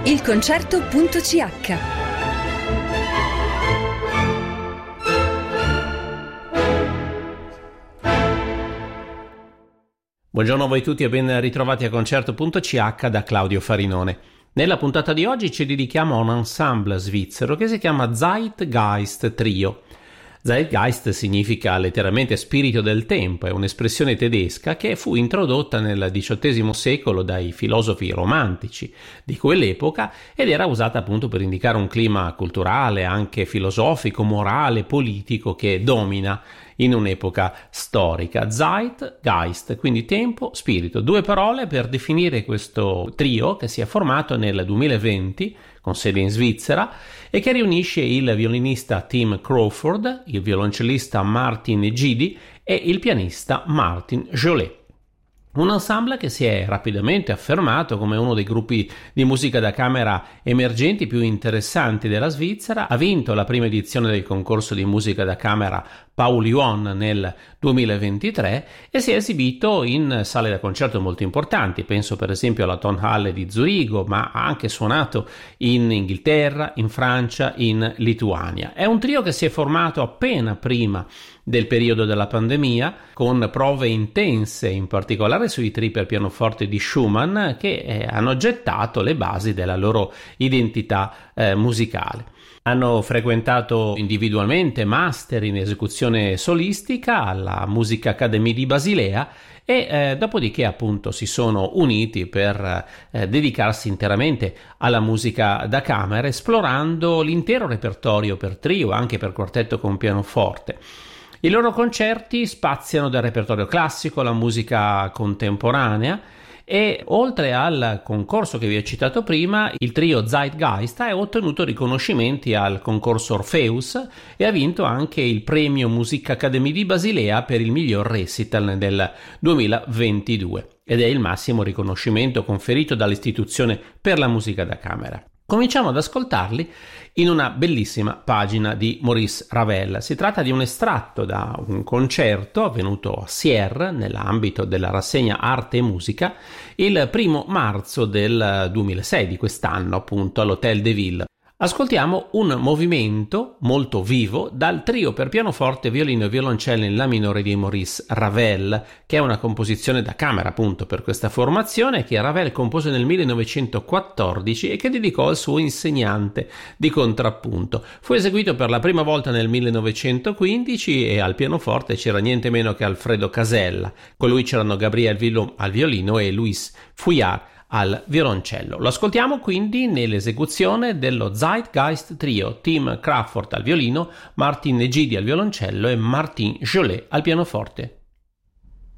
ilconcerto.ch. Buongiorno a voi tutti e ben ritrovati a Concerto.ch da Claudio Farinone. Nella puntata di oggi ci dedichiamo a un ensemble svizzero che si chiama Zeitgeist Trio. Zeitgeist significa letteralmente spirito del tempo, è un'espressione tedesca che fu introdotta nel XVIII secolo dai filosofi romantici di quell'epoca ed era usata appunto per indicare un clima culturale, anche filosofico, morale, politico che domina in un'epoca storica. Zeitgeist, quindi tempo, spirito. Due parole per definire questo trio che si è formato nel 2020 con sede in Svizzera e che riunisce il violinista Tim Crawford, il violoncellista Martin Gidi e il pianista Martin Jolet. Un ensemble che si è rapidamente affermato come uno dei gruppi di musica da camera emergenti più interessanti della Svizzera, ha vinto la prima edizione del concorso di musica da camera Paul Yuan nel 2023 e si è esibito in sale da concerto molto importanti, penso per esempio alla Tonhalle di Zurigo, ma ha anche suonato in Inghilterra, in Francia, in Lituania. È un trio che si è formato appena prima del periodo della pandemia, con prove intense, in particolare sui trii per pianoforte di Schumann, che hanno gettato le basi della loro identità musicale. Hanno frequentato individualmente master in esecuzione solistica alla Music Academy di Basilea e dopodiché appunto si sono uniti per dedicarsi interamente alla musica da camera, esplorando l'intero repertorio per trio, anche per quartetto con pianoforte. I loro concerti spaziano dal repertorio classico alla musica contemporanea e oltre al concorso che vi ho citato prima, il trio Zeitgeist ha ottenuto riconoscimenti al concorso Orpheus e ha vinto anche il premio Music Academy di Basilea per il miglior recital del 2022 ed è il massimo riconoscimento conferito dall'istituzione per la musica da camera. Cominciamo ad ascoltarli in una bellissima pagina di Maurice Ravel. Si tratta di un estratto da un concerto avvenuto a Sierre nell'ambito della rassegna Arte e Musica il 1 marzo del 2006 di quest'anno, appunto all'Hôtel de Ville. Ascoltiamo un movimento molto vivo dal trio per pianoforte, violino e violoncello in La minore di Maurice Ravel, che è una composizione da camera appunto per questa formazione che Ravel compose nel 1914 e che dedicò al suo insegnante di contrappunto. Fu eseguito per la prima volta nel 1915 e al pianoforte c'era niente meno che Alfredo Casella. Con lui c'erano Gabriel Villon al violino e Louis Fouillard al violoncello. Lo ascoltiamo quindi nell'esecuzione dello Zeitgeist Trio, Tim Crawford al violino, Martin Gidi al violoncello e Martin Jolet al pianoforte.